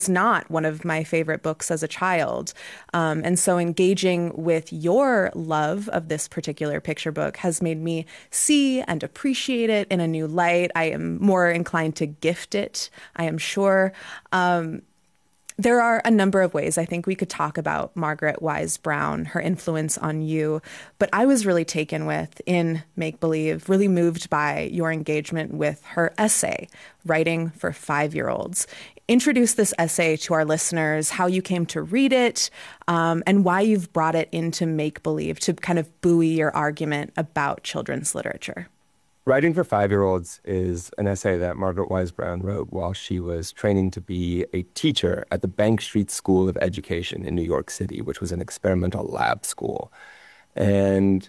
not one of my favorite books as a child. And so engaging with your love of this particular picture book has made me see and appreciate it in a new light. I am more inclined to gift it, I am sure. There are a number of ways I think we could talk about Margaret Wise Brown, her influence on you, but I was really taken with in Make Believe, really moved by your engagement with her essay, Writing for Five-Year-Olds. Introduce this essay to our listeners, how you came to read it, and why you've brought it into Make Believe to kind of buoy your argument about children's literature. Writing for Five-Year-Olds is an essay that Margaret Wise Brown wrote while she was training to be a teacher at the Bank Street School of Education in New York City, which was an experimental lab school. And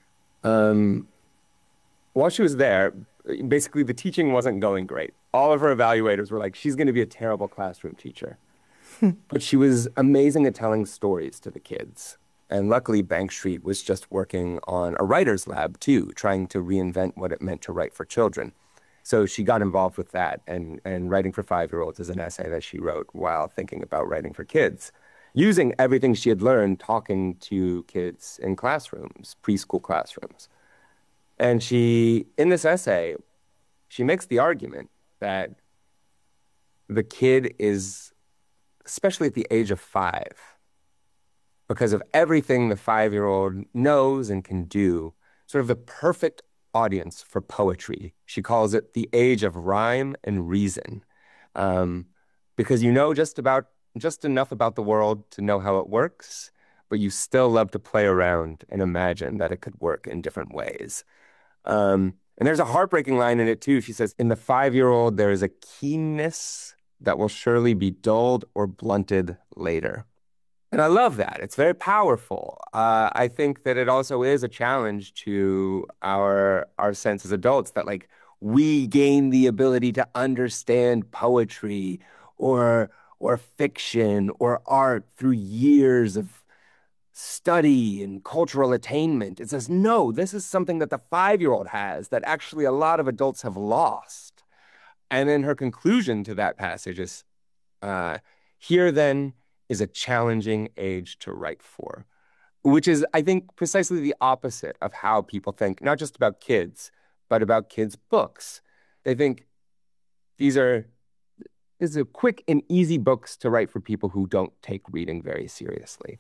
while she was there, basically the teaching wasn't going great. All of her evaluators were like, she's going to be a terrible classroom teacher. But she was amazing at telling stories to the kids. And luckily, Bank Street was just working on a writer's lab, too, trying to reinvent what it meant to write for children. So she got involved with that, and Writing for Five-Year-Olds is an essay that she wrote while thinking about writing for kids, using everything she had learned talking to kids in classrooms, preschool classrooms. And in this essay, she makes the argument that the kid is, especially at the age of 5, because of everything the 5-year-old knows and can do, sort of the perfect audience for poetry. She calls it the age of rhyme and reason, because you know just enough about the world to know how it works, but you still love to play around and imagine that it could work in different ways. And there's a heartbreaking line in it, too. She says, in the 5-year-old, there is a keenness that will surely be dulled or blunted later. And I love that. It's very powerful. I think that it also is a challenge to our sense as adults that, like, we gain the ability to understand poetry or fiction or art through years of study and cultural attainment. It says, no, this is something that the 5-year-old has that actually a lot of adults have lost. And then her conclusion to that passage is, here then is a challenging age to write for, which is, I think, precisely the opposite of how people think, not just about kids, but about kids' books. They think these are quick and easy books to write for people who don't take reading very seriously.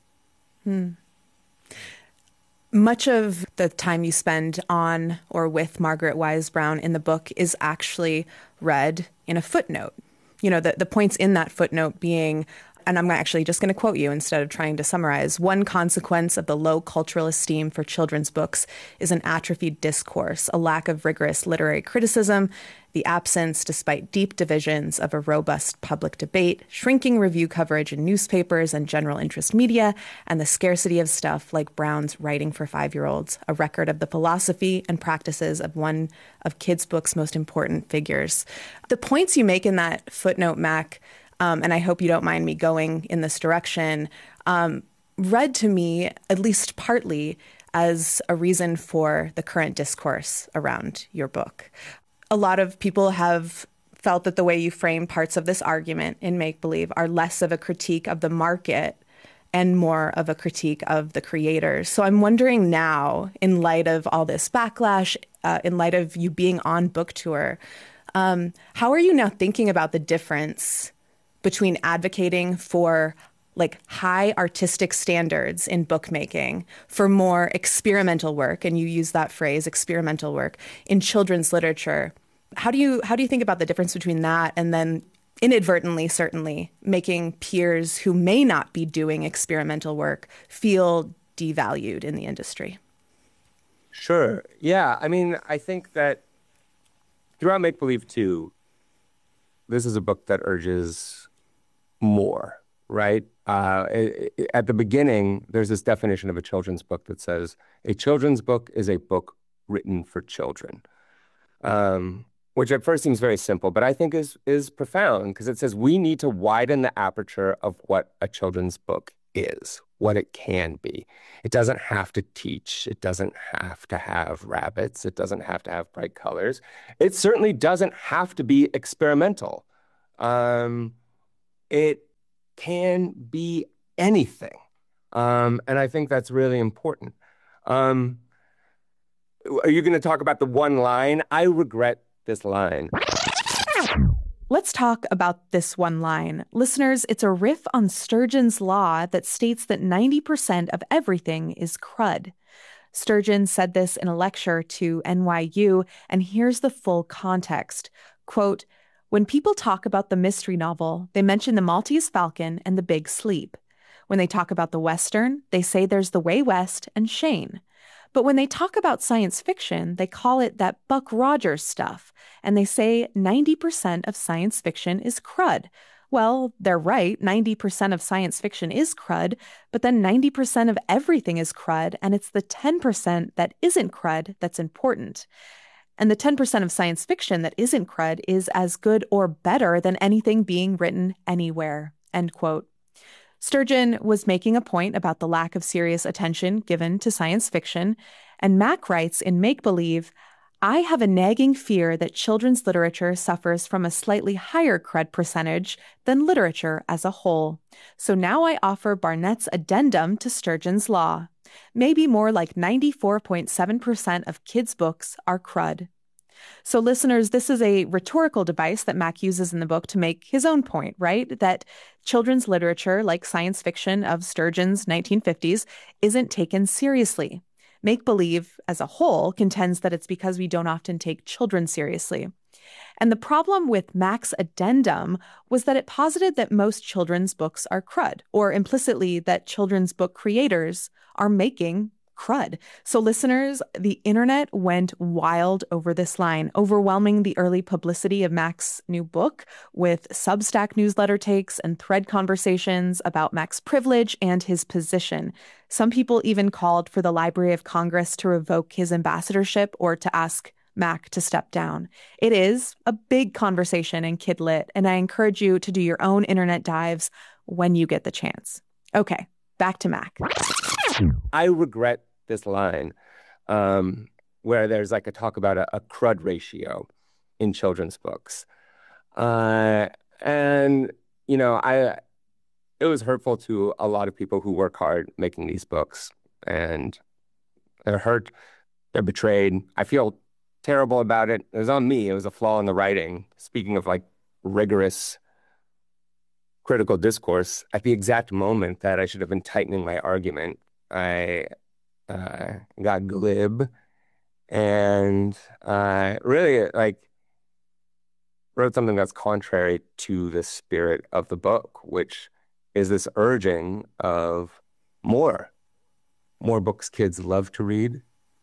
Much of the time you spend on or with Margaret Wise Brown in the book is actually read in a footnote. You know, the points in that footnote being, and I'm actually just going to quote you instead of trying to summarize, one consequence of the low cultural esteem for children's books is an atrophied discourse, a lack of rigorous literary criticism, the absence, despite deep divisions, of a robust public debate, shrinking review coverage in newspapers and general interest media, and the scarcity of stuff like Brown's Writing for Five-Year-Olds, a record of the philosophy and practices of one of kids' books' most important figures. The points you make in that footnote, Mac, and I hope you don't mind me going in this direction, read to me, at least partly, as a reason for the current discourse around your book. A lot of people have felt that the way you frame parts of this argument in Make Believe are less of a critique of the market and more of a critique of the creators. So I'm wondering now, in light of all this backlash, in light of you being on book tour, how are you now thinking about the difference between advocating for like high artistic standards in bookmaking, for more experimental work, and you use that phrase, experimental work, in children's literature? How do you think about the difference between that and then inadvertently, certainly, making peers who may not be doing experimental work feel devalued in the industry? Sure. Yeah. I mean, I think that throughout Make Believe 2, this is a book that urges more, right? At the beginning, there's this definition of a children's book that says, a children's book is a book written for children, which at first seems very simple, but I think is profound because it says we need to widen the aperture of what a children's book is, what it can be. It doesn't have to teach. It doesn't have to have rabbits. It doesn't have to have bright colors. It certainly doesn't have to be experimental. It can be anything. And I think that's really important. Are you going to talk about the one line? I regret this line. Let's talk about this one line. Listeners, it's a riff on Sturgeon's law that states that 90% of everything is crud. Sturgeon said this in a lecture to NYU, and here's the full context. Quote, "When people talk about the mystery novel, they mention the Maltese Falcon and the Big Sleep. When they talk about the Western, they say there's the Way West and Shane. But when they talk about science fiction, they call it that Buck Rogers stuff, and they say 90% of science fiction is crud. Well, they're right, 90% of science fiction is crud, but then 90% of everything is crud, and it's the 10% that isn't crud that's important. And the 10% of science fiction that isn't crud is as good or better than anything being written anywhere." End quote. Sturgeon was making a point about the lack of serious attention given to science fiction, and Mack writes in Make Believe, "I have a nagging fear that children's literature suffers from a slightly higher crud percentage than literature as a whole. So now I offer Barnett's addendum to Sturgeon's law. Maybe more like 94.7% of kids' books are crud." So listeners, this is a rhetorical device that Mack uses in the book to make his own point, right? That children's literature, like science fiction of Sturgeon's 1950s, isn't taken seriously. Make Believe, as a whole, contends that it's because we don't often take children seriously. And the problem with Mack's addendum was that it posited that most children's books are crud, or implicitly that children's book creators are making crud. So listeners, the internet went wild over this line, overwhelming the early publicity of Mack's new book with Substack newsletter takes and thread conversations about Mack's privilege and his position. Some people even called for the Library of Congress to revoke his ambassadorship or to ask Mack to step down. It is a big conversation in Kid Lit, and I encourage you to do your own internet dives when you get the chance. Okay, back to Mack. I regret this line where there's like a talk about a crud ratio in children's books. And, you know, it was hurtful to a lot of people who work hard making these books, and they're hurt, they're betrayed. I feel terrible about it. It was on me. It was a flaw in the writing. Speaking of like rigorous critical discourse, at the exact moment that I should have been tightening my argument, I got glib and really like wrote something that's contrary to the spirit of the book, which is this urging of more books kids love to read,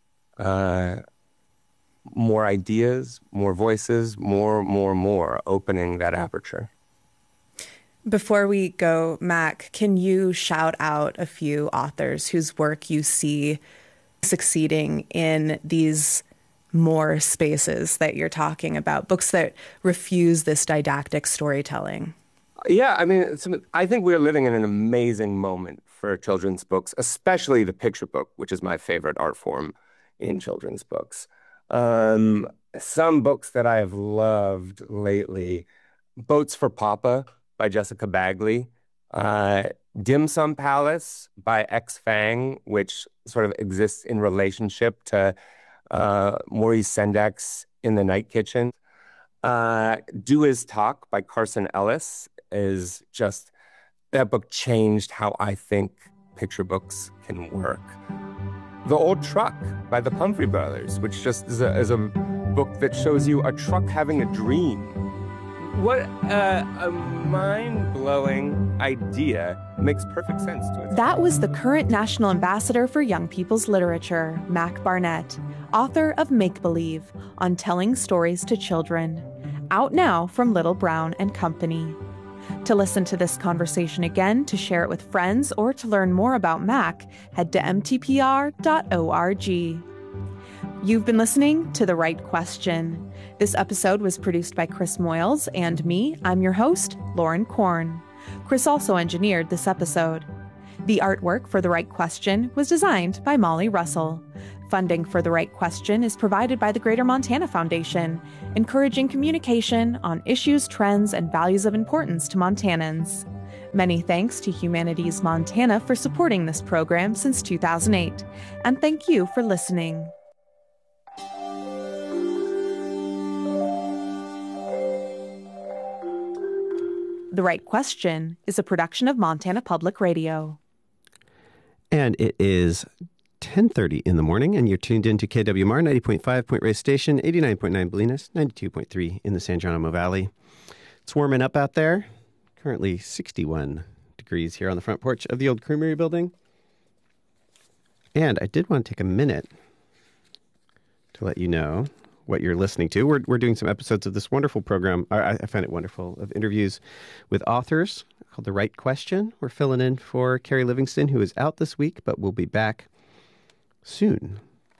more ideas, more voices, more, opening that aperture. Before we go, Mack, can you shout out a few authors whose work you see succeeding in these more spaces that you're talking about, books that refuse this didactic storytelling? Yeah, I mean, I think we're living in an amazing moment for children's books, especially the picture book, which is my favorite art form in children's books. Some books that I have loved lately, Boats for Papa by Jessica Bagley, Dim Sum Palace by X Fang, which sort of exists in relationship to Maurice Sendak's In the Night Kitchen. Do Is Talk by Carson Ellis is just, that book changed how I think picture books can work. The Old Truck by the Pumphrey Brothers, which just is a book that shows you a truck having a dream. What a mind-blowing idea. Makes perfect sense to it. That was the current National Ambassador for Young People's Literature, Mack Barnett, author of Make Believe, on telling stories to children. Out now from Little Brown and Company. To listen to this conversation again, to share it with friends, or to learn more about Mack, head to mtpr.org. You've been listening to The Right Question. This episode was produced by Chris Moyles and me. I'm your host, Lauren Korn. Chris also engineered this episode. The artwork for The Right Question was designed by Molly Russell. Funding for The Right Question is provided by the Greater Montana Foundation, encouraging communication on issues, trends, and values of importance to Montanans. Many thanks to Humanities Montana for supporting this program since 2008. And thank you for listening. The Right Question is a production of Montana Public Radio. And it is 10:30 in the morning, and you're tuned into KWMR 90.5 Point Reyes Station, 89.9 Bolinas, 92.3 in the San Geronimo Valley. It's warming up out there. Currently 61 degrees here on the front porch of the old Creamery building. And I did want to take a minute to let you know what you're listening to. We're doing some episodes of this wonderful program. I find it wonderful, of interviews with authors called The Right Question. We're filling in for Carrie Livingston, who is out this week, but will be back soon.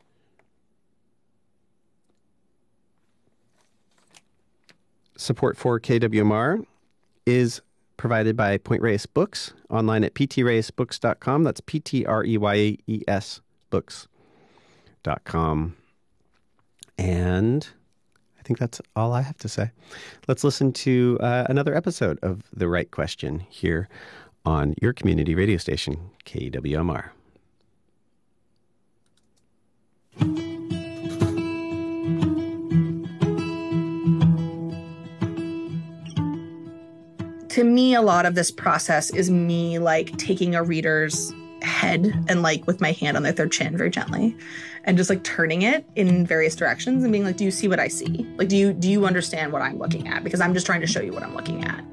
Support for KWMR is provided by Point Reyes Books, online at ptreyesbooks.com. That's P-T-R-E-Y-E-S books.com. And I think that's all I have to say. Let's listen to another episode of The Right Question here on your community radio station, KWMR. To me, a lot of this process is me like taking a reader's head and like with my hand on their chin very gently and just like turning it in various directions and being like, do you see what I see? Like, do you understand what I'm looking at? Because I'm just trying to show you what I'm looking at.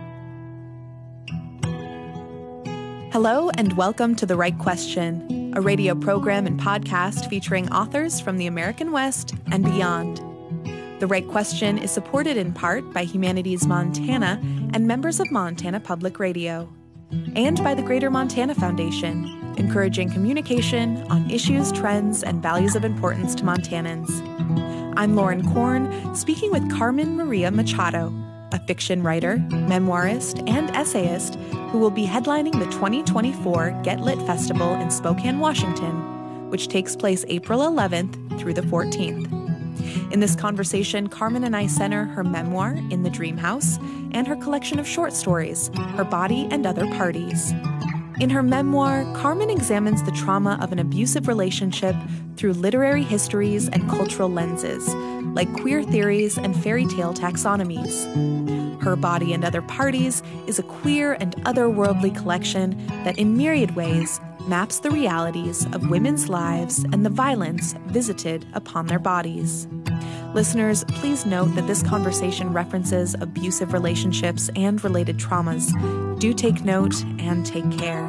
Hello and welcome to The Right Question, a radio program and podcast featuring authors from the American West and beyond. The Right Question is supported in part by Humanities Montana and members of Montana Public Radio, and by the Greater Montana Foundation, encouraging communication on issues, trends, and values of importance to Montanans. I'm Lauren Korn, speaking with Carmen Maria Machado, a fiction writer, memoirist, and essayist who will be headlining the 2024 Get Lit Festival in Spokane, Washington, which takes place April 11th through the 14th. In this conversation, Carmen and I center her memoir, In the Dream House, and her collection of short stories, Her Body and Other Parties. In her memoir, Carmen examines the trauma of an abusive relationship through literary histories and cultural lenses, like queer theories and fairy tale taxonomies. Her Body and Other Parties is a queer and otherworldly collection that in myriad ways maps the realities of women's lives and the violence visited upon their bodies. Listeners, please note that this conversation references abusive relationships and related traumas. Do take note and take care.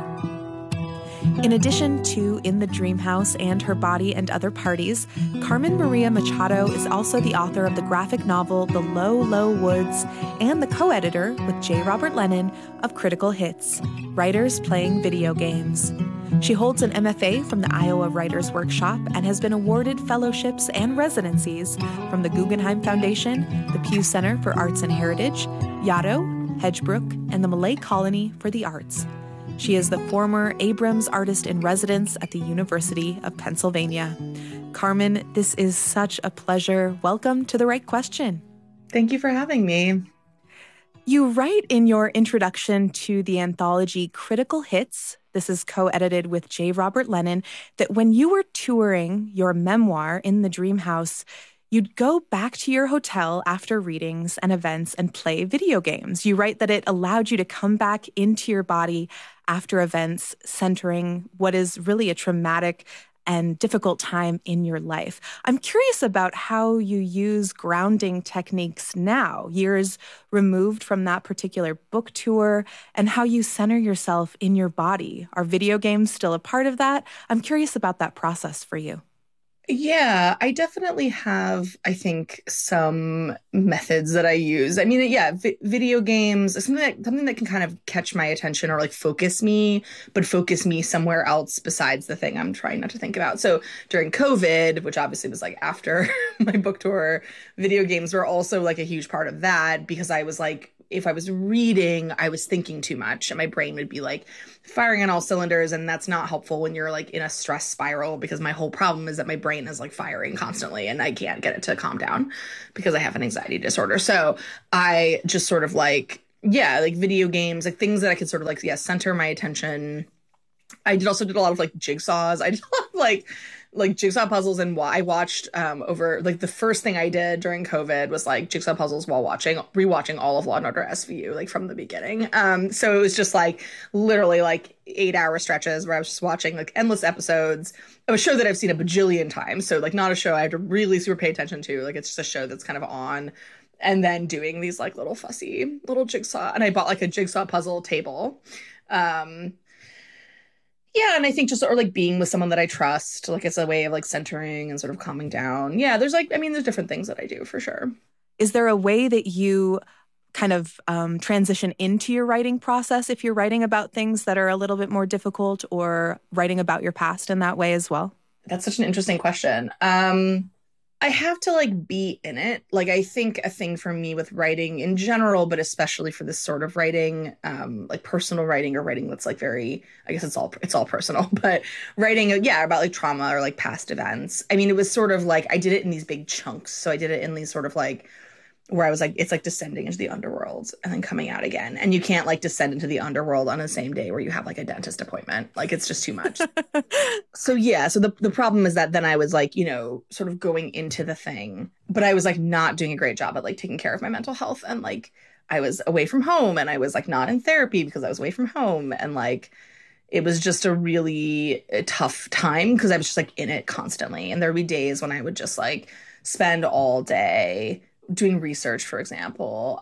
In addition to In the Dream House and Her Body and Other Parties, Carmen Maria Machado is also the author of the graphic novel The Low, Low Woods and the co-editor with J. Robert Lennon of Critical Hits, Writers Playing Video Games. She holds an MFA from the Iowa Writers Workshop and has been awarded fellowships and residencies from the Guggenheim Foundation, the Pew Center for Arts and Heritage, Yaddo, Hedgebrook, and the Malay Colony for the Arts. She is the former Abrams Artist in Residence at the University of Pennsylvania. Carmen, this is such a pleasure. Welcome to The Right Question. Thank you for having me. You write in your introduction to the anthology Critical Hits, this is co-edited with J. Robert Lennon, that when you were touring your memoir In the Dream House, you'd go back to your hotel after readings and events and play video games. You write that it allowed you to come back into your body after events centering what is really a traumatic and difficult time in your life. I'm curious about how you use grounding techniques now, years removed from that particular book tour, and how you center yourself in your body. Are video games still a part of that? I'm curious about that process for you. Yeah, I definitely have, I think, some methods that I use. I mean, yeah, video games is something that can kind of catch my attention or like focus me, but focus me somewhere else besides the thing I'm trying not to think about. So during COVID, which obviously was like after my book tour, video games were also like a huge part of that because I was like, if I was reading, I was thinking too much and my brain would be like firing on all cylinders. And that's not helpful when you're like in a stress spiral, because my whole problem is that my brain is like firing constantly and I can't get it to calm down because I have an anxiety disorder. So I just sort of like yeah, like video games, like things that I could sort of like, yeah, center my attention. I did a lot of like jigsaws. I did a lot of like jigsaw puzzles, and I watched over like the first thing I did during COVID was like jigsaw puzzles while rewatching all of Law and Order SVU like from the beginning. So it was just like literally like 8-hour stretches where I was just watching like endless episodes of a show that I've seen a bajillion times. So like not a show I have to really super pay attention to. Like it's just a show that's kind of on. And then doing these like little fussy little jigsaw, and I bought like a jigsaw puzzle table. Um, Yeah, and I think just or like being with someone that I trust, like it's a way of like centering and sort of calming down. Yeah, there's like, I mean, there's different things that I do for sure. Is there a way that you kind of transition into your writing process if you're writing about things that are a little bit more difficult, or writing about your past in that way as well? That's such an interesting question. I have to like be in it. Like I think a thing for me with writing in general, but especially for this sort of writing, like personal writing or writing that's like very, I guess it's all personal, but writing, yeah, about like trauma or like past events. I mean, it was sort of like I did it in these big chunks. So I did it in these sort of like where I was like, it's like descending into the underworld and then coming out again. And you can't like descend into the underworld on the same day where you have like a dentist appointment. Like it's just too much. So yeah, so the problem is that then I was like, you know, sort of going into the thing, but I was like not doing a great job at like taking care of my mental health. And like I was away from home, and I was like not in therapy because I was away from home. And like it was just a really tough time because I was just like in it constantly. And there'd be days when I would just like spend all day doing research, for example,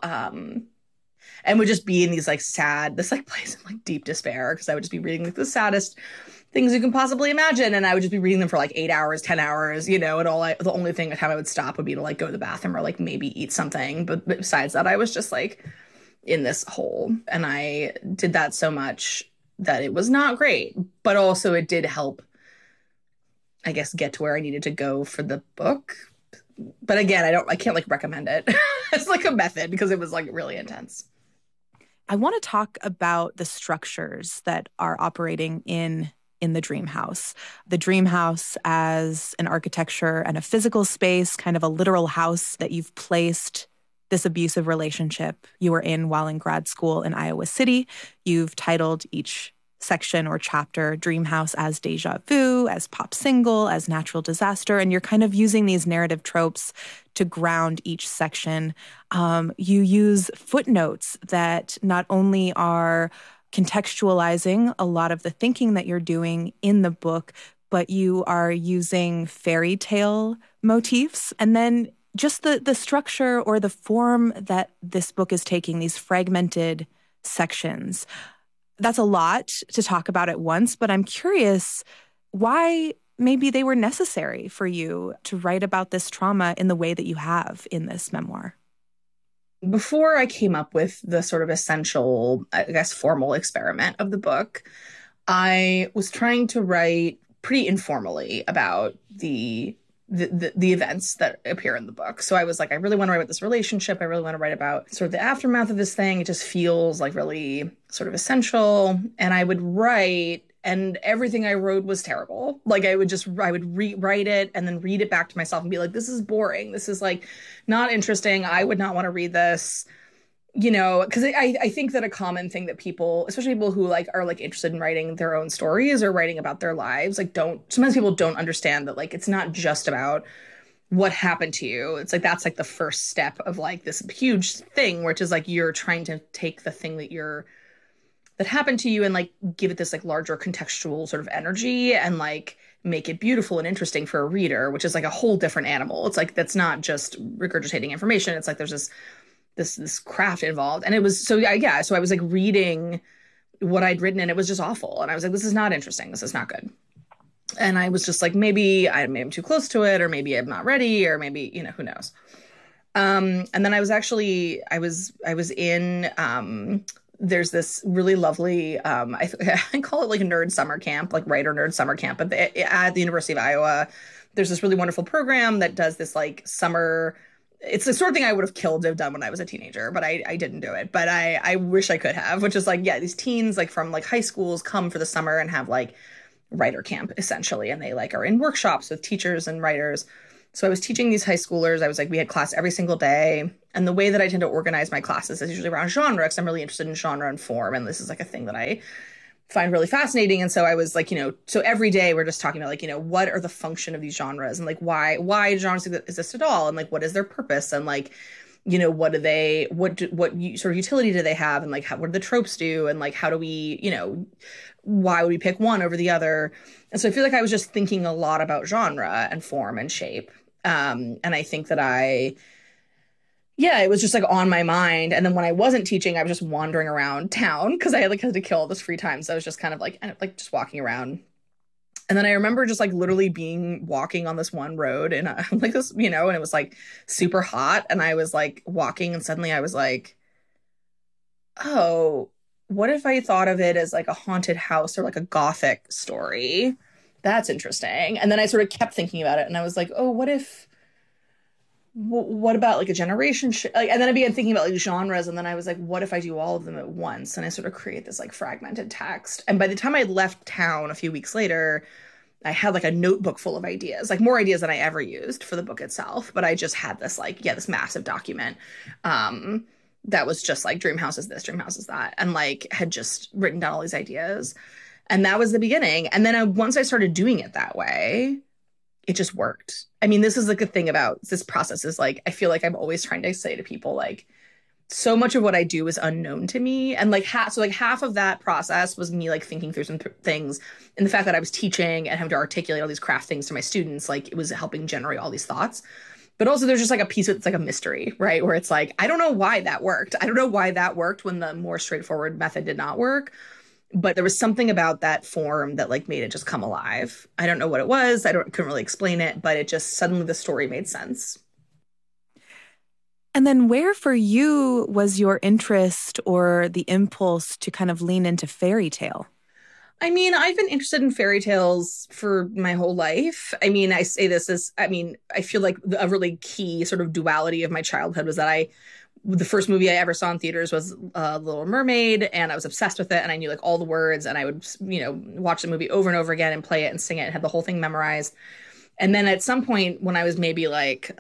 and would just be in these like this like place of like deep despair because I would just be reading like the saddest things you can possibly imagine, and I would just be reading them for like 8 hours, 10 hours, you know, and the only thing time I would stop would be to like go to the bathroom or like maybe eat something, but besides that I was just like in this hole, and I did that so much that it was not great, but also it did help, I guess, get to where I needed to go for the book. But again, I can't like recommend it as like a method because it was like really intense. I want to talk about the structures that are operating in the dream house. The dream house as an architecture and a physical space, kind of a literal house that you've placed this abusive relationship you were in while in grad school in Iowa City. You've titled each section or chapter Dream House as Deja Vu, as Pop Single, as Natural Disaster, and you're kind of using these narrative tropes to ground each section. You use footnotes that not only are contextualizing a lot of the thinking that you're doing in the book, but you are using fairy tale motifs. And then just the structure or the form that this book is taking, these fragmented sections. That's a lot to talk about at once, but I'm curious why maybe they were necessary for you to write about this trauma in the way that you have in this memoir. Before I came up with the sort of essential, I guess, formal experiment of the book, I was trying to write pretty informally about the events that appear in the book. So I was like, I really want to write about this relationship. I really want to write about sort of the aftermath of this thing. It just feels like really sort of essential. And I would write, and everything I wrote was terrible. Like I would rewrite it and then read it back to myself and be like, this is boring. This is like not interesting. I would not want to read this. You know, because I think that a common thing that people, especially people who like are like interested in writing their own stories or writing about their lives, like sometimes people don't understand that like it's not just about what happened to you. It's like that's like the first step of like this huge thing, which is like you're trying to take the thing that happened to you and like give it this like larger contextual sort of energy and like make it beautiful and interesting for a reader, which is like a whole different animal. It's like that's not just regurgitating information. It's like there's this craft involved. And it was so I was like reading what I'd written and it was just awful. And I was like, this is not interesting. This is not good. And I was just like, maybe I'm too close to it, or maybe I'm not ready, or maybe, you know, who knows. And then I was in there's this really lovely I call it like a nerd summer camp, like writer nerd summer camp at the University of Iowa. There's this really wonderful program that does this like summer. It's the sort of thing I would have killed to have done when I was a teenager, but I didn't do it. But I wish I could have, which is like, yeah, these teens like from like high schools come for the summer and have like writer camp essentially. And they like are in workshops with teachers and writers. So I was teaching these high schoolers. I was like, we had class every single day. And the way that I tend to organize my classes is usually around genre, because I'm really interested in genre and form. And this is like a thing that I find really fascinating. And so I was like, so every day we're just talking about like, what are the function of these genres, and like why genres exist at all, and like what is their purpose, and like, what do they, what sort of utility do they have, and like what do the tropes do, and like how do we, why would we pick one over the other? And so I feel like I was just thinking a lot about genre and form and shape. And I think that it was just like on my mind. And then when I wasn't teaching, I was just wandering around town because I had to kill all this free time. So I was just kind of like just walking around. And then I remember just like literally walking on this one road and like this, and it was like super hot. And I was like walking, and suddenly I was like, oh, what if I thought of it as like a haunted house or like a gothic story? That's interesting. And then I sort of kept thinking about it, and I was like, oh, what about like a generation? And then I began thinking about like genres, and then I was like, what if I do all of them at once? And I sort of create this like fragmented text. And by the time I left town a few weeks later, I had like a notebook full of ideas, like more ideas than I ever used for the book itself. But I just had this this massive document that was just like dream house is this, dream house is that, and like had just written down all these ideas. And that was the beginning. And then once I started doing it that way, it just worked. I mean, this is like the thing about this process is like, I feel like I'm always trying to say to people, like, so much of what I do is unknown to me. And like, half of that process was me like thinking through some things, and the fact that I was teaching and having to articulate all these craft things to my students, like it was helping generate all these thoughts. But also there's just like a piece of it's like a mystery, right? Where it's like, I don't know why that worked. I don't know why that worked when the more straightforward method did not work. But there was something about that form that like made it just come alive. I don't know what it was. Couldn't really explain it, but it just suddenly the story made sense. And then where for you was your interest or the impulse to kind of lean into fairy tale? I mean, I've been interested in fairy tales for my whole life. I mean, I say this as, I feel like a really key sort of duality of my childhood was that the first movie I ever saw in theaters was Little Mermaid, and I was obsessed with it, and I knew like all the words, and I would, watch the movie over and over again and play it and sing it and have the whole thing memorized. And then at some point when I was maybe like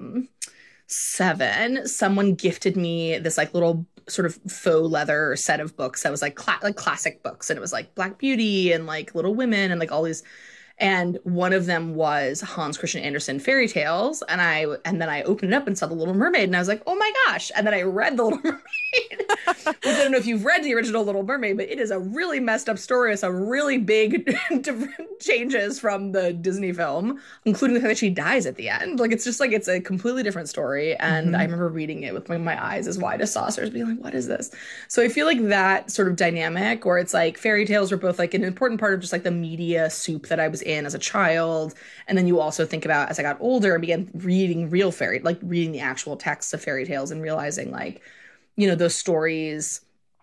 7, someone gifted me this like little sort of faux leather set of books that was like classic books, and it was like Black Beauty and like Little Women and like all these. And one of them was Hans Christian Andersen fairy tales. And then I opened it up and saw The Little Mermaid, and I was like, oh my gosh. And then I read The Little Mermaid, which I don't know if you've read the original Little Mermaid, but it is a really messed up story. It's a really big different changes from the Disney film, including the fact that she dies at the end. Like, it's just like, it's a completely different story. And I remember reading it with my eyes as wide as saucers, being like, what is this? So I feel like that sort of dynamic, where it's like fairy tales were both like an important part of just like the media soup that I was in as a child. And then you also think about, as I got older and began reading reading the actual texts of fairy tales and realizing like, those stories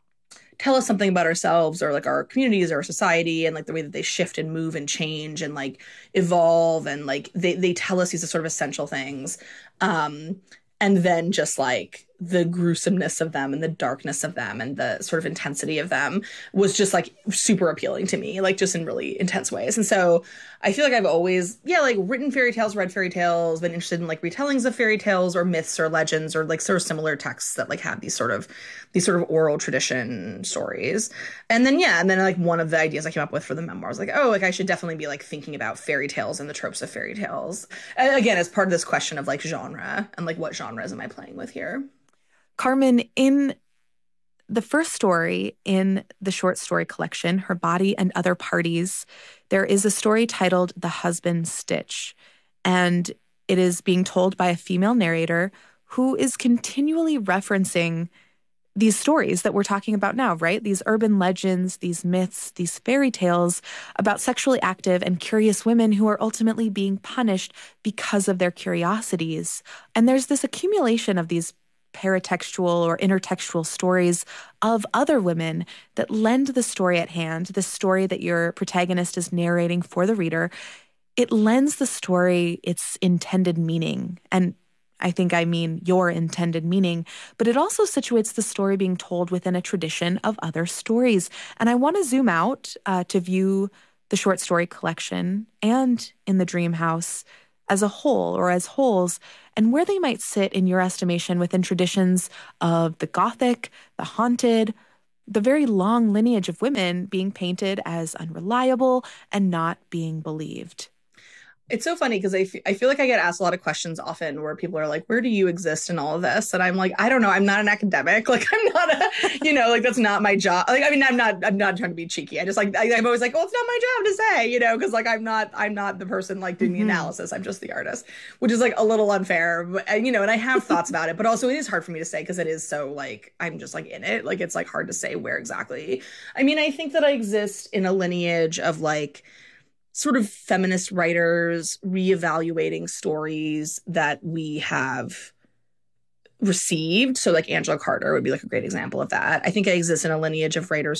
tell us something about ourselves or like our communities or our society, and like the way that they shift and move and change and like evolve, and like they tell us these sort of essential things. And then just like the gruesomeness of them and the darkness of them and the sort of intensity of them was just like super appealing to me, like just in really intense ways. And so I feel like I've always, like written fairy tales, read fairy tales, been interested in like retellings of fairy tales or myths or legends or like sort of similar texts that like have these sort of oral tradition stories. And then, and then like one of the ideas I came up with for the memoir was like, oh, like I should definitely be like thinking about fairy tales and the tropes of fairy tales. And again, as part of this question of like genre and like what genres am I playing with here? Carmen, in the first story in the short story collection, Her Body and Other Parties, there is a story titled The Husband Stitch. And it is being told by a female narrator who is continually referencing these stories that we're talking about now, right? These urban legends, these myths, these fairy tales about sexually active and curious women who are ultimately being punished because of their curiosities. And there's this accumulation of these paratextual or intertextual stories of other women that lend the story at hand, the story that your protagonist is narrating for the reader. It lends the story its intended meaning. And I think I mean your intended meaning, but it also situates the story being told within a tradition of other stories. And I want to zoom out to view the short story collection and in the Dream House as a whole or as wholes, and where they might sit in your estimation within traditions of the Gothic, the haunted, the very long lineage of women being painted as unreliable and not being believed. It's so funny because I feel like I get asked a lot of questions often where people are like, where do you exist in all of this? And I'm like, I don't know. I'm not an academic. Like, I'm not like, that's not my job. Like, I mean, I'm not trying to be cheeky. I just like, I'm always like, well, it's not my job to say, because like, I'm not the person like doing the analysis. I'm just the artist, which is like a little unfair, but, and I have thoughts about it, but also it is hard for me to say because it is so like, I'm just like in it. Like, it's like hard to say where exactly. I mean, I think that I exist in a lineage of like, sort of feminist writers reevaluating stories that we have received. So like Angela Carter would be like a great example of that. I think I exist in a lineage of writers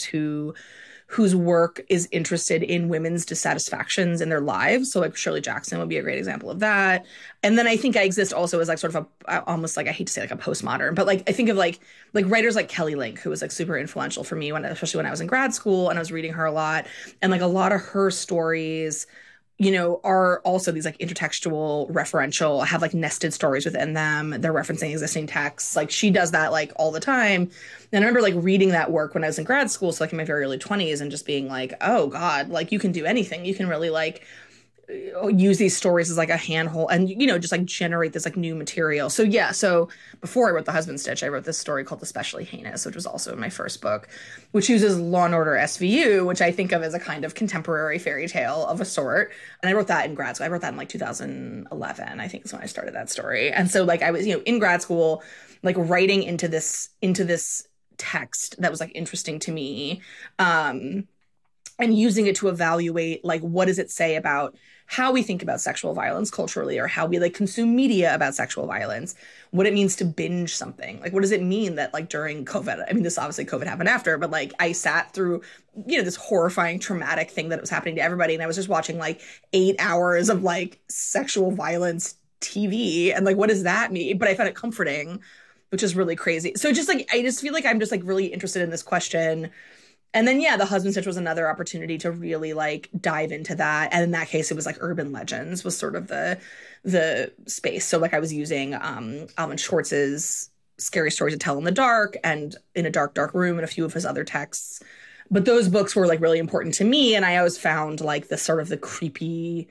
whose work is interested in women's dissatisfactions in their lives. So like Shirley Jackson would be a great example of that. And then I think I exist also as like sort of almost like, I hate to say like a postmodern, but like I think of like writers like Kelly Link, who was like super influential for me especially when I was in grad school and I was reading her a lot. And like a lot of her stories, are also these like intertextual, referential, have like nested stories within them. They're referencing existing texts. Like she does that like all the time. And I remember like reading that work when I was in grad school, so like in my very early 20s, and just being like, oh God, like you can do anything. You can really like use these stories as like a handhold and, just like generate this like new material. So yeah, so before I wrote The Husband Stitch, I wrote this story called Especially Heinous, which was also in my first book, which uses Law and Order SVU, which I think of as a kind of contemporary fairy tale of a sort. And I wrote that in grad school. I wrote that in like 2011, I think is when I started that story. And so like I was, in grad school, like writing into this text that was like interesting to me, and using it to evaluate like what does it say about how we think about sexual violence culturally, or how we like consume media about sexual violence, what it means to binge something. Like, what does it mean that like during COVID, I mean, this obviously COVID happened after, but like I sat through, this horrifying traumatic thing that was happening to everybody. And I was just watching like 8 hours of like sexual violence TV. And like, what does that mean? But I found it comforting, which is really crazy. So just like, I just feel like I'm just like really interested in this question. And then, yeah, The Husband Stitch was another opportunity to really like dive into that. And in that case, it was like urban legends was sort of the space. So like I was using Alvin Schwartz's Scary Stories to Tell in the Dark and In a Dark, Dark Room and a few of his other texts. But those books were like really important to me. And I always found like the sort of the creepy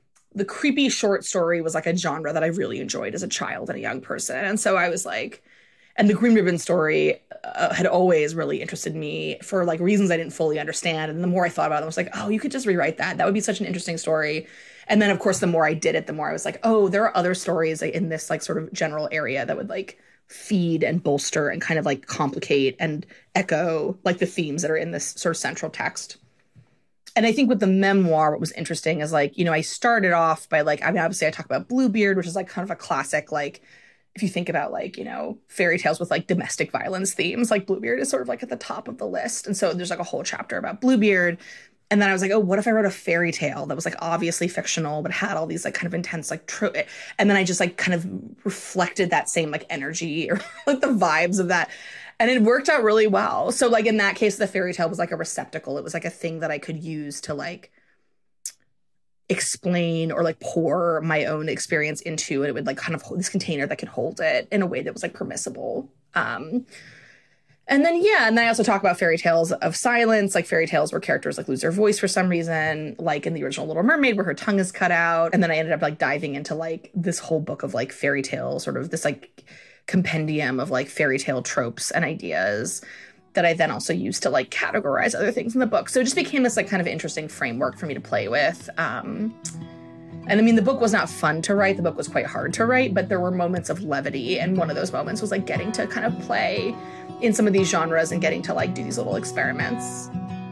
short story was like a genre that I really enjoyed as a child and a young person. And so I was like, and the Green Ribbon story had always really interested me for like reasons I didn't fully understand. And the more I thought about it, I was like, oh, you could just rewrite that. That would be such an interesting story. And then, of course, the more I did it, the more I was like, oh, there are other stories like, in this like sort of general area that would like feed and bolster and kind of like complicate and echo like the themes that are in this sort of central text. And I think with the memoir, what was interesting is like, I started off by like, I mean, obviously I talk about Bluebeard, which is like kind of a classic, like, if you think about like, fairy tales with like domestic violence themes, like Bluebeard is sort of like at the top of the list. And so there's like a whole chapter about Bluebeard. And then I was like, oh, what if I wrote a fairy tale that was like obviously fictional, but had all these like kind of intense, like and then I just like kind of reflected that same like energy or like the vibes of that. And it worked out really well. So like in that case, the fairy tale was like a receptacle. It was like a thing that I could use to like explain or like pour my own experience into, and it would like kind of hold this container that could hold it in a way that was like permissible. And then I also talk about fairy tales of silence, like fairy tales where characters like lose their voice for some reason, like in the original Little Mermaid where her tongue is cut out. And then I ended up like diving into like this whole book of like fairy tale, sort of this like compendium of like fairy tale tropes and ideas that I then also used to like categorize other things in the book. So it just became this like kind of interesting framework for me to play with. And I mean, the book was not fun to write. The book was quite hard to write, but there were moments of levity. And one of those moments was like getting to kind of play in some of these genres and getting to like do these little experiments.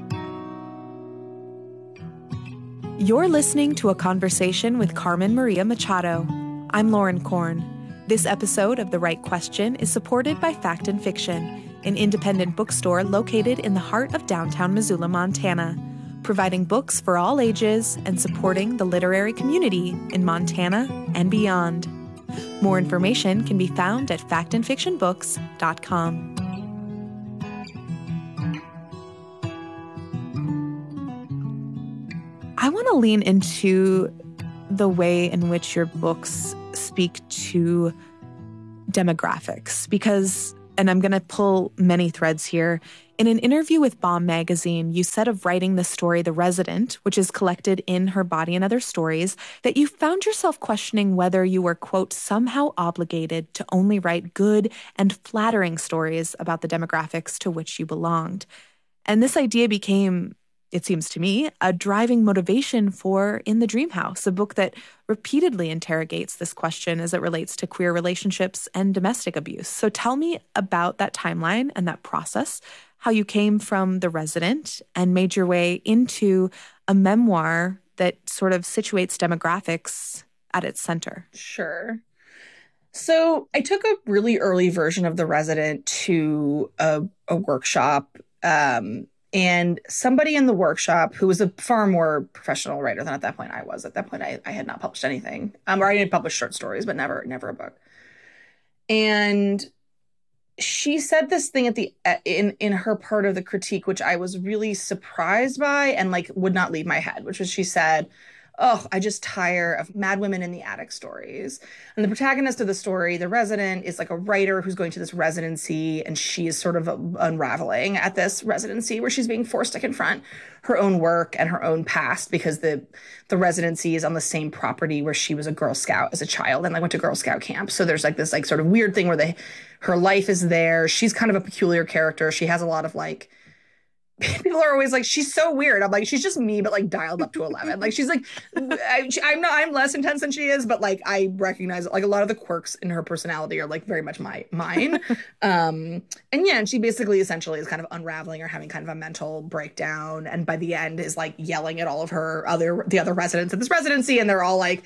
You're listening to a conversation with Carmen Maria Machado. I'm Lauren Korn. This episode of The Right Question is supported by Fact and Fiction, an independent bookstore located in the heart of downtown Missoula, Montana, providing books for all ages and supporting the literary community in Montana and beyond. More information can be found at factandfictionbooks.com. I want to lean into the way in which your books speak to demographics because, and I'm going to pull many threads here, in an interview with Bomb Magazine, you said of writing the story The Resident, which is collected in Her Body and Other Stories, that you found yourself questioning whether you were, quote, somehow obligated to only write good and flattering stories about the demographics to which you belonged. And this idea became, it seems to me, a driving motivation for In the Dream House, a book that repeatedly interrogates this question as it relates to queer relationships and domestic abuse. So tell me about that timeline and that process, how you came from The Resident and made your way into a memoir that sort of situates demographics at its center. Sure. So I took a really early version of The Resident to a workshop, and somebody in the workshop who was a far more professional writer than at that point I was. At that point, I had not published anything. Or I had published short stories, but never a book. And she said this thing at the in her part of the critique, which I was really surprised by and like would not leave my head, which was she said, "Oh, I just tire of mad women in the attic stories." And the protagonist of the story, The Resident, is like a writer who's going to this residency, and she is sort of unraveling at this residency where she's being forced to confront her own work and her own past because the residency is on the same property where she was a Girl Scout as a child and like went to Girl Scout camp. So there's like this like sort of weird thing where her life is there. She's kind of a peculiar character. She has a lot of like, people are always like, she's so weird. I'm like, she's just me, but like dialed up to 11. Like she's like, I'm less intense than she is, but like I recognize like a lot of the quirks in her personality are like very much mine. And yeah, and she basically essentially is kind of unraveling or having kind of a mental breakdown. And by the end is like yelling at all of the other residents at this residency. And they're all like,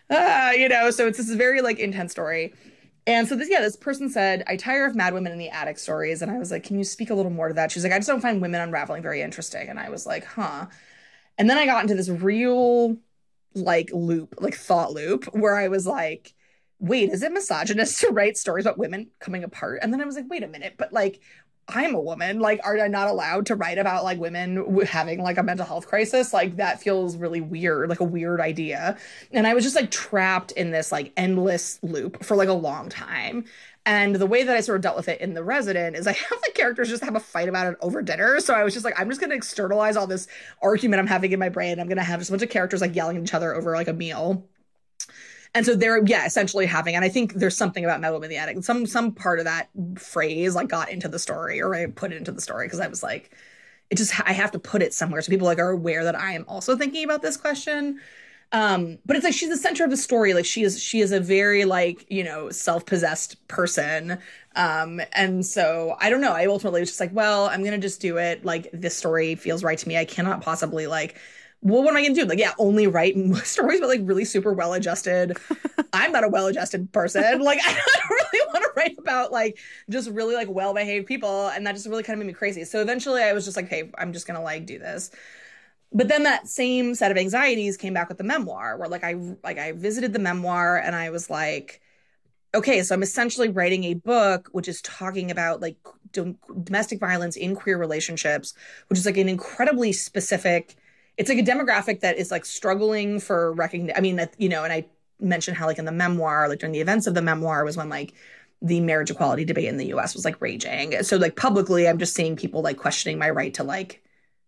so it's this very like intense story. And so this person said, "I tire of mad women in the attic stories." And I was like, "Can you speak a little more to that?" She's like, "I just don't find women unraveling very interesting." And I was like, huh. And then I got into this real like thought loop where I was like, wait, is it misogynist to write stories about women coming apart? And then I was like, wait a minute, but like, I'm a woman. Like, are I not allowed to write about like women having like a mental health crisis? Like that feels really weird, like a weird idea. And I was just like trapped in this like endless loop for like a long time. And the way that I sort of dealt with it in The Resident is I have the characters just have a fight about it over dinner. So I was just like, I'm just going to externalize all this argument I'm having in my brain. I'm going to have just a bunch of characters like yelling at each other over like a meal. And so they're, essentially having, and I think there's something about Mad Woman in the Attic. Some part of that phrase like got into the story, or I put it into the story because I was like, I have to put it somewhere so people like are aware that I am also thinking about this question. But it's like she's the center of the story. Like she is a very like, self-possessed person. And so I don't know. I ultimately was just like, well, I'm gonna just do it. Like this story feels right to me. I cannot possibly like, well, what am I going to do? Like, only write stories about like really super well-adjusted. I'm not a well-adjusted person. Like, I don't really want to write about like just really like well-behaved people. And that just really kind of made me crazy. So eventually I was just like, hey, I'm just going to like do this. But then that same set of anxieties came back with the memoir where I visited the memoir and I was like, okay, so I'm essentially writing a book which is talking about like domestic violence in queer relationships, which is like an incredibly specific. It's like a demographic that is like struggling for recognition. I mean, and I mentioned how like in the memoir, like during the events of the memoir was when like the marriage equality debate in the US was like raging. So like publicly, I'm just seeing people like questioning my right to like,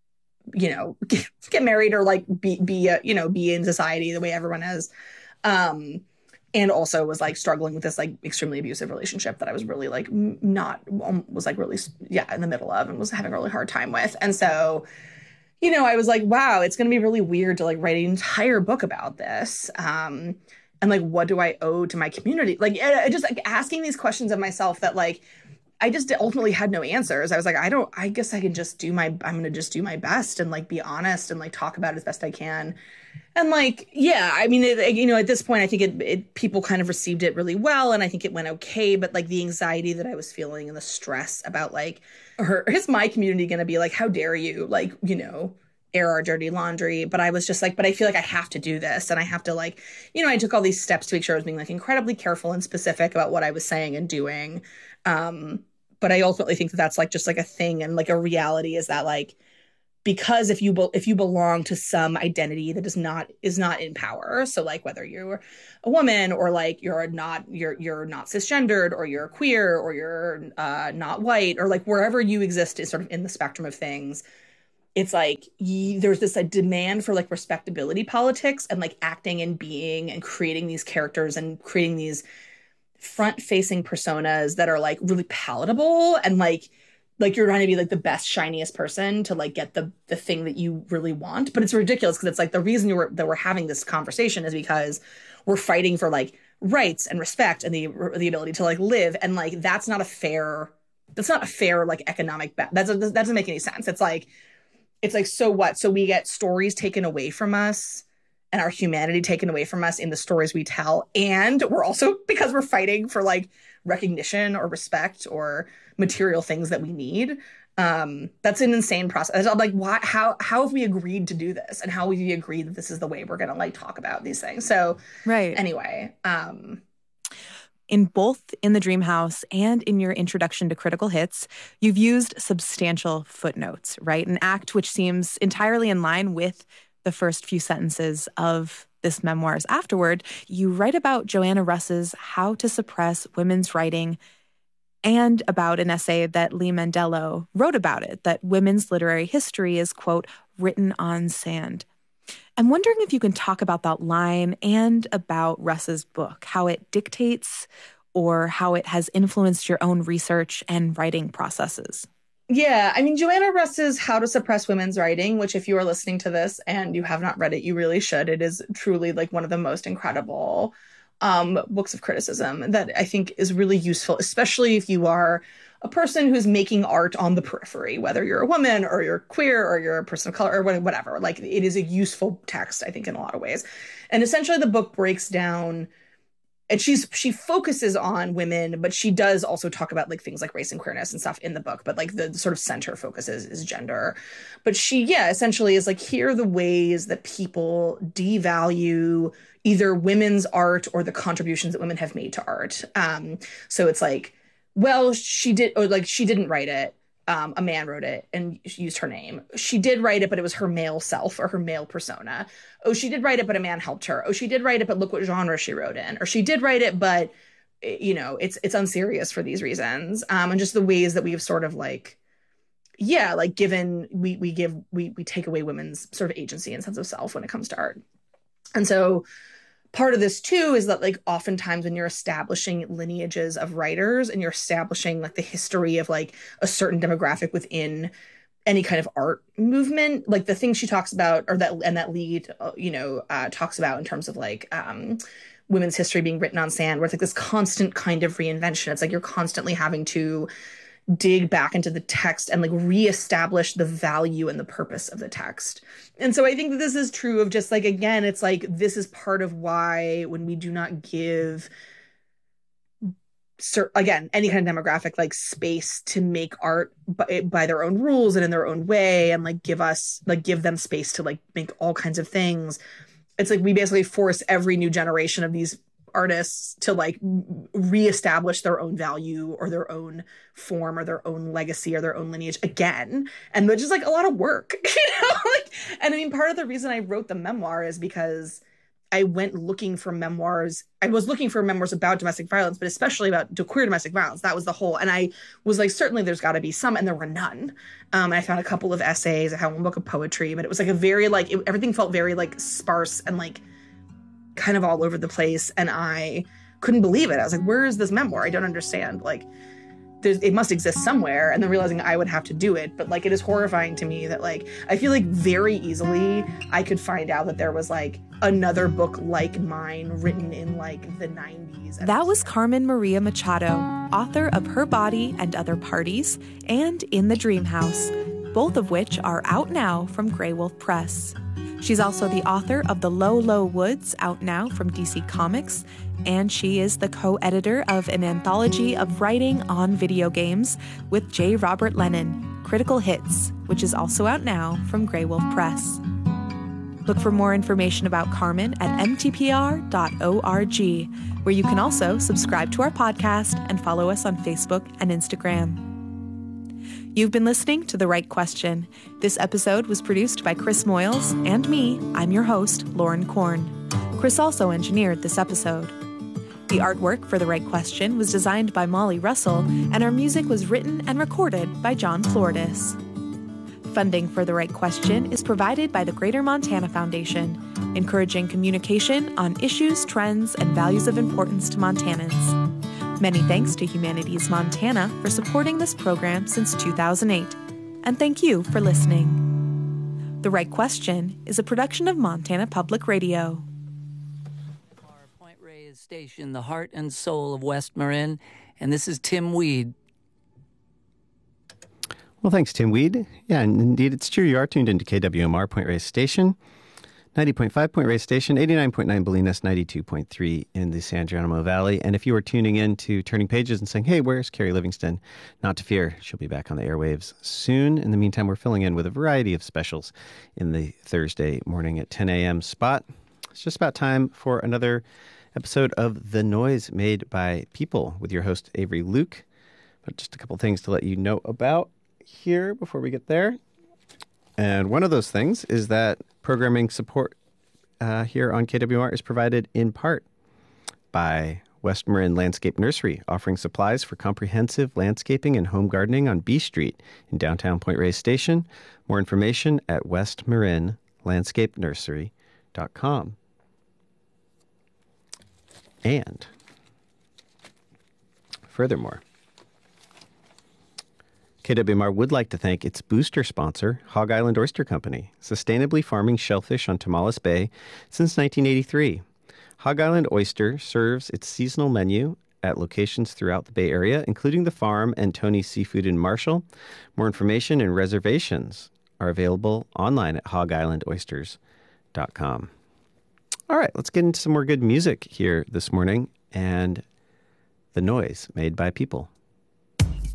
get married or like be in society the way everyone is. And also was like struggling with this like extremely abusive relationship that I was really like was like really, in the middle of and was having a really hard time with. And so, I was like, wow, it's going to be really weird to like write an entire book about this. And like, what do I owe to my community? Like, just like asking these questions of myself that like, I just ultimately had no answers. I was like, I guess I can just I'm going to just do my best and like be honest and like talk about it as best I can. And like, I mean, at this point, I think people kind of received it really well. And I think it went okay. But like the anxiety that I was feeling and the stress about like, is my community going to be like, how dare you, like, air our dirty laundry? But I was just like, but I feel like I have to do this. And I have to like, I took all these steps to make sure I was being like incredibly careful and specific about what I was saying and doing. But I ultimately think that that's like just like a thing and like a reality is that like because if you belong to some identity that is not in power, so like whether you're a woman or like you're not cisgendered or you're queer or you're not white or like wherever you exist is sort of in the spectrum of things, it's like there's this demand for like respectability politics and like acting and being and creating these characters and creating these front-facing personas that are like really palatable and like you're trying to be like the best, shiniest person to like get the thing that you really want. But it's ridiculous because it's like the reason that we're having this conversation is because we're fighting for like rights and respect and the ability to like live. And like, that's not a fair like economic that doesn't make any sense. It's like, so what? So we get stories taken away from us and our humanity taken away from us in the stories we tell. And we're also, because we're fighting for like recognition or respect or material things that we need. That's an insane process. I'm like, why, how have we agreed to do this? And how have we agreed that this is the way we're going to like talk about these things? So right. Anyway, in both In the Dream House and in your introduction to Critical Hits, you've used substantial footnotes, right? An act which seems entirely in line with the first few sentences of this memoir's afterword. You write about Joanna Russ's How to Suppress Women's Writing and about an essay that Lee Mandello wrote about it, that women's literary history is, quote, written on sand. I'm wondering if you can talk about that line and about Russ's book, how it dictates or how it has influenced your own research and writing processes. Yeah, I mean, Joanna Russ's How to Suppress Women's Writing, which if you are listening to this and you have not read it, you really should. It is truly like one of the most incredible books of criticism that I think is really useful, especially if you are a person who's making art on the periphery, whether you're a woman or you're queer or you're a person of color or whatever. Like, it is a useful text, I think, in a lot of ways. And essentially the book breaks down, and she focuses on women, but she does also talk about like things like race and queerness and stuff in the book. But like the sort of center focus is gender. But she, essentially is like, here are the ways that people devalue either women's art or the contributions that women have made to art. So it's like, well, she didn't write it. A man wrote it and she used her name. She did write it, but it was her male self or her male persona. Oh, she did write it, but a man helped her. Oh, she did write it, but look what genre she wrote in. Or she did write it, but it's unserious for these reasons. And just the ways that we've sort of like, given we take away women's sort of agency and sense of self when it comes to art. And so part of this too is that like oftentimes when you're establishing lineages of writers and you're establishing like the history of like a certain demographic within any kind of art movement, like the things she talks about or that Lee talks about in terms of like women's history being written on sand, where it's like this constant kind of reinvention. It's like you're constantly having to dig back into the text and like reestablish the value and the purpose of the text. And so I think that this is true of just like, again, it's like, this is part of why when we do not give, again, any kind of demographic like space to make art by their own rules and in their own way, and like give them space to like make all kinds of things. It's like we basically force every new generation of these artists to like reestablish their own value or their own form or their own legacy or their own lineage again. And which is like a lot of work, and I mean, part of the reason I wrote the memoir is because I went looking for memoirs. I was looking for memoirs about domestic violence, but especially about queer domestic violence. That was the whole. And I was like, certainly there's got to be some, and there were none. I found a couple of essays. I found one book of poetry, but it was like a very like everything felt very like sparse and like kind of all over the place, and I couldn't believe it. I was like, where is this memoir? I don't understand. Like, it must exist somewhere. And then realizing I would have to do it. But like, it is horrifying to me that like, I feel like very easily I could find out that there was like another book like mine written in like the 90s. That was Carmen Maria Machado, author of Her Body and Other Parties and In the Dream House, both of which are out now from Grey Wolf Press. She's also the author of The Low, Low Woods, out now from DC Comics, and she is the co-editor of an anthology of writing on video games with J. Robert Lennon, Critical Hits, which is also out now from Grey Wolf Press. Look for more information about Carmen at mtpr.org, where you can also subscribe to our podcast and follow us on Facebook and Instagram. You've been listening to The Right Question. This episode was produced by Chris Moyles and me. I'm your host, Lauren Korn. Chris also engineered this episode. The artwork for The Right Question was designed by Molly Russell, and our music was written and recorded by John Flordis. Funding for The Right Question is provided by the Greater Montana Foundation, encouraging communication on issues, trends, and values of importance to Montanans. Many thanks to Humanities Montana for supporting this program since 2008. And thank you for listening. The Right Question is a production of Montana Public Radio. Point Reyes Station, the heart and soul of West Marin. And this is Tim Weed. Well, thanks, Tim Weed. Yeah, and indeed, it's true. You are tuned into KWMR Point Reyes Station, 90.5 Point Reyes Station, 89.9 Bolinas, 92.3 in the San Geronimo Valley. And if you are tuning in to Turning Pages and saying, hey, where's Carrie Livingston? Not to fear, she'll be back on the airwaves soon. In the meantime, we're filling in with a variety of specials in the Thursday morning at 10 a.m. spot. It's just about time for another episode of The Noise Made by People with your host, Avery Luke. But just a couple things to let you know about here before we get there. And one of those things is that programming support here on KWR is provided in part by West Marin Landscape Nursery, offering supplies for comprehensive landscaping and home gardening on B Street in downtown Point Reyes Station. More information at westmarinlandscapenursery.com. And furthermore, KWMR would like to thank its booster sponsor, Hog Island Oyster Company, sustainably farming shellfish on Tomales Bay since 1983. Hog Island Oyster serves its seasonal menu at locations throughout the Bay Area, including the farm and Tony's Seafood in Marshall. More information and reservations are available online at hogislandoysters.com. All right, let's get into some more good music here this morning and The Noise Made by People.